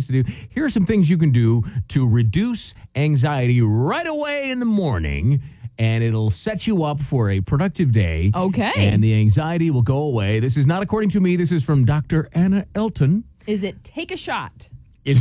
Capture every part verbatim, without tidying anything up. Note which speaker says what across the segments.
Speaker 1: things to do. Here are some things you can do to reduce anxiety right away in the morning, and it'll set you up for a productive day.
Speaker 2: Okay.
Speaker 1: And the anxiety will go away. This is not according to me. This is from Doctor Anna Elton.
Speaker 2: Is it take a shot?
Speaker 1: It,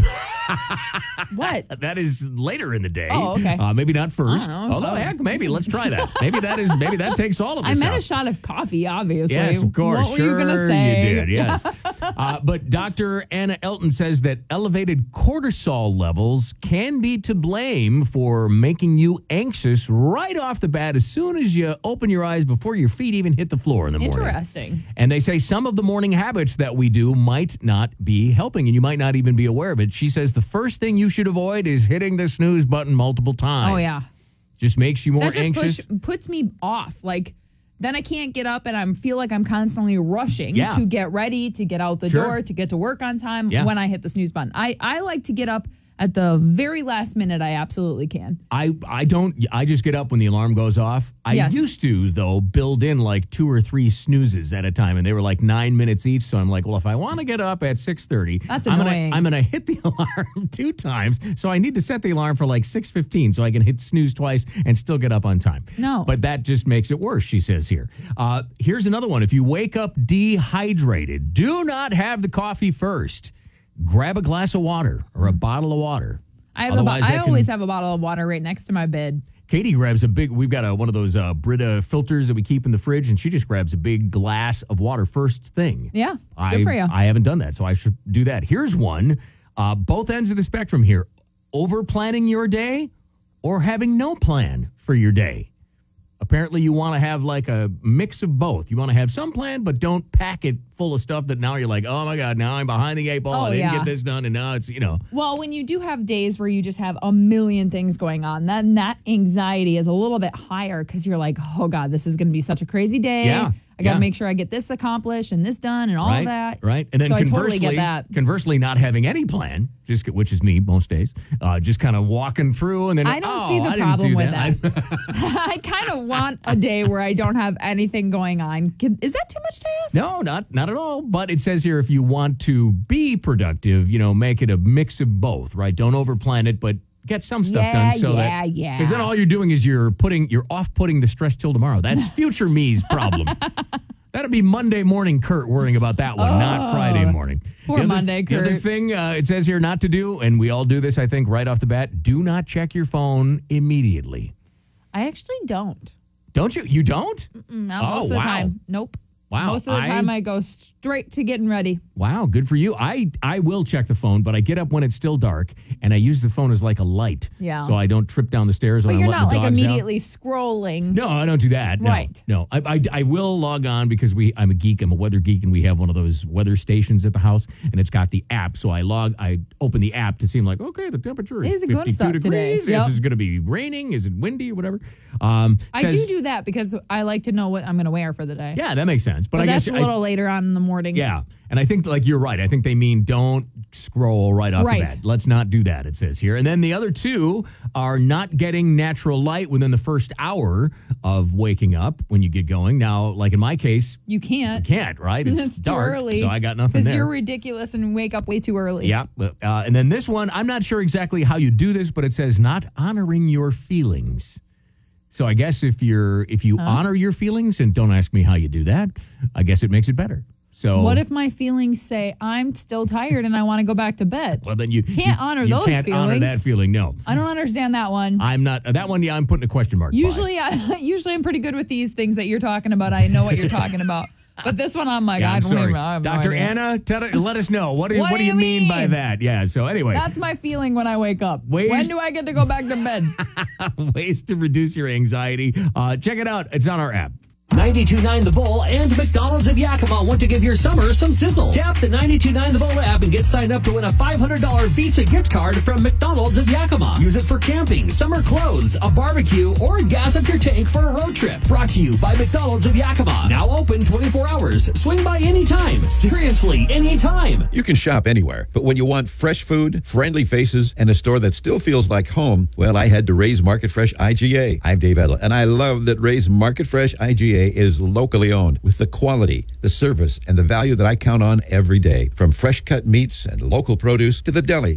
Speaker 2: What?
Speaker 1: that is later in the day.
Speaker 2: Oh, okay.
Speaker 1: Uh, maybe not first.
Speaker 2: I don't know.
Speaker 1: Although,
Speaker 2: So-
Speaker 1: heck, maybe let's try that. Maybe that is. Maybe that takes all of
Speaker 2: I
Speaker 1: this
Speaker 2: meant
Speaker 1: out.
Speaker 2: a shot of coffee, obviously.
Speaker 1: Yes, of course.
Speaker 2: What
Speaker 1: sure,
Speaker 2: were you going to say?
Speaker 1: you did. Yes. uh, but Doctor Anna Elton says that elevated cortisol levels can be to blame for making you anxious right off the bat as soon as you open your eyes before your feet even hit the floor in the morning.
Speaker 2: Interesting.
Speaker 1: And they say some of the morning habits that we do might not be helping, and you might not even be aware of it. She says the first thing you should avoid is hitting the snooze button multiple times.
Speaker 2: Oh, yeah.
Speaker 1: Just makes you more
Speaker 2: That just
Speaker 1: anxious.
Speaker 2: push, puts me off. Like, then I can't get up and I feel like I'm constantly rushing
Speaker 1: Yeah.
Speaker 2: to get ready, to get out the
Speaker 1: Sure.
Speaker 2: door, to get to work on time
Speaker 1: Yeah.
Speaker 2: when I hit the snooze button. I, I like to get up at the very last minute I absolutely can.
Speaker 1: I, I don't, I just get up when the alarm goes off. I
Speaker 2: Yes.
Speaker 1: used to, though, build in like two or three snoozes at a time, and they were like nine minutes each. So I'm like, well, if I want to get up at six thirty,
Speaker 2: That's
Speaker 1: I'm
Speaker 2: annoying.
Speaker 1: Gonna, I'm going to hit the alarm two times. So I need to set the alarm for like six fifteen so I can hit snooze twice and still get up on time.
Speaker 2: No.
Speaker 1: But that just makes it worse, she says here. Uh, here's another one. If you wake up dehydrated, do not have the coffee first. Grab a glass of water or a bottle of water.
Speaker 2: I have a bo-
Speaker 1: Otherwise,
Speaker 2: I
Speaker 1: that can-
Speaker 2: always have a bottle of water right next to my bed.
Speaker 1: Katie grabs a big, we've got a, one of those uh, Brita filters that we keep in the fridge, and she just grabs a big glass of water first thing.
Speaker 2: Yeah, it's
Speaker 1: I,
Speaker 2: good for you.
Speaker 1: I haven't done that, so I should do that. Here's one, uh, both ends of the spectrum here. Over planning your day or having no plan for your day. Apparently you want to have like a mix of both. You want to have some plan, but don't pack it full of stuff that now you're like, oh my God, now I'm behind the eight ball.
Speaker 2: Oh,
Speaker 1: I didn't
Speaker 2: yeah.
Speaker 1: get this done, and now it's, you know.
Speaker 2: Well, when you do have days where you just have a million things going on, then that anxiety is a little bit higher because you're like, oh God, this is going to be such a crazy day.
Speaker 1: Yeah,
Speaker 2: I got to
Speaker 1: yeah.
Speaker 2: make sure I get this accomplished and this done and all
Speaker 1: right,
Speaker 2: that.
Speaker 1: Right. And then
Speaker 2: so
Speaker 1: conversely,
Speaker 2: I totally get that.
Speaker 1: conversely, not having any plan, just which is me most days, uh, just kind of walking through and then
Speaker 2: I don't
Speaker 1: oh,
Speaker 2: see the
Speaker 1: I didn't
Speaker 2: problem
Speaker 1: do
Speaker 2: with
Speaker 1: that.
Speaker 2: that. I kind of want a day where I don't have anything going on. Can- Is that too much to ask?
Speaker 1: No, not not at all. But it says here if you want to be productive, you know, make it a mix of both, right? Don't overplan it, but get some stuff
Speaker 2: Yeah,
Speaker 1: done so
Speaker 2: yeah,
Speaker 1: that
Speaker 2: yeah.
Speaker 1: because then all you're doing is you're putting you're off putting the stress till tomorrow. That's future me's problem. That'd be Monday morning Kurt worrying about that one, not Friday morning.
Speaker 2: Poor
Speaker 1: The other-
Speaker 2: Monday,
Speaker 1: The other
Speaker 2: Kurt.
Speaker 1: thing uh, it says here not to do, and we all do this, I think, right off the bat, do not check your phone immediately.
Speaker 2: I actually don't.
Speaker 1: Don't you? You don't?
Speaker 2: Not
Speaker 1: Oh,
Speaker 2: most of the
Speaker 1: wow.
Speaker 2: time. Nope.
Speaker 1: Wow,
Speaker 2: Most of the
Speaker 1: I-
Speaker 2: time I go straight to getting ready.
Speaker 1: Wow, good for you. I I will check the phone, but I get up when it's still dark, and I use the phone as like a light.
Speaker 2: Yeah.
Speaker 1: So I don't trip down the stairs
Speaker 2: But
Speaker 1: when
Speaker 2: you're
Speaker 1: I'm letting
Speaker 2: not
Speaker 1: the
Speaker 2: like
Speaker 1: dogs out.
Speaker 2: immediately scrolling.
Speaker 1: No, I don't do that. No,
Speaker 2: Right.
Speaker 1: No, I, I, I will log on because we I'm a geek. I'm a weather geek, and we have one of those weather stations at the house, and it's got the app. So I log, I open the app to see, like, okay, the temperature is
Speaker 2: It's a good
Speaker 1: fifty-two
Speaker 2: stuff today.
Speaker 1: degrees.
Speaker 2: Yep.
Speaker 1: Is it going to be raining? Is it windy or whatever? Um,
Speaker 2: I
Speaker 1: says-
Speaker 2: do do that because I like to know what I'm going to wear for the day.
Speaker 1: Yeah, that makes sense. But,
Speaker 2: But
Speaker 1: I
Speaker 2: that's
Speaker 1: guess
Speaker 2: a
Speaker 1: I-
Speaker 2: little later on in the morning.
Speaker 1: Yeah. And I think, like, you're right. I think they mean don't scroll right off
Speaker 2: Right.
Speaker 1: the bat. Let's not do that, it says here. And then the other two are not getting natural light within the first hour of waking up when you get going. Now, like in my case,
Speaker 2: You can't.
Speaker 1: you can't, right? It's,
Speaker 2: It's too
Speaker 1: dark,
Speaker 2: early.
Speaker 1: so I got nothing
Speaker 2: Because
Speaker 1: there.
Speaker 2: you're ridiculous and wake up way too early.
Speaker 1: Yeah. Uh, and then this one, I'm not sure exactly how you do this, but it says not honoring your feelings. So I guess if you're if you honor your feelings, and don't ask me how you do that, I guess it makes it better. So
Speaker 2: What if my feelings say I'm still tired and I want to go back to bed?
Speaker 1: well then you
Speaker 2: Can't
Speaker 1: you,
Speaker 2: honor
Speaker 1: you
Speaker 2: those
Speaker 1: can't honor
Speaker 2: feelings.
Speaker 1: that feeling. No.
Speaker 2: I don't understand that one.
Speaker 1: I'm not that one. Yeah, I'm putting a question mark. by.
Speaker 2: Usually, I, usually I'm pretty good with these things that you're talking about. I know what you're talking about. But this one, I'm like,
Speaker 1: Yeah,
Speaker 2: I
Speaker 1: I'm
Speaker 2: don't
Speaker 1: sorry,
Speaker 2: even. I have no
Speaker 1: Doctor
Speaker 2: idea.
Speaker 1: Anna. Tell, let us know what do,
Speaker 2: What
Speaker 1: what
Speaker 2: do
Speaker 1: do you
Speaker 2: you
Speaker 1: mean by
Speaker 2: mean?
Speaker 1: that? Yeah. So anyway,
Speaker 2: That's my feeling when I wake up.
Speaker 1: Ways-
Speaker 2: When do I get to go back to bed?
Speaker 1: ways to reduce your anxiety. Uh, check it out. It's on our app.
Speaker 3: ninety-two point nine The Bull and McDonald's of Yakima want to give your summer some sizzle. Tap the ninety-two point nine The Bull app and get signed up to win a five hundred dollars Visa gift card from McDonald's of Yakima. Use it for camping, summer clothes, a barbecue, or gas up your tank for a road trip. Brought to you by McDonald's of Yakima. Now open twenty-four hours. Swing by anytime. Seriously, anytime.
Speaker 4: You can shop anywhere, but when you want fresh food, friendly faces, and a store that still feels like home, well, I had to Ray's Market Fresh I G A. I'm Dave Edler, and I love that Ray's Market Fresh I G A is locally owned with the quality, the service, and the value that I count on every day. From fresh cut meats and local produce to the deli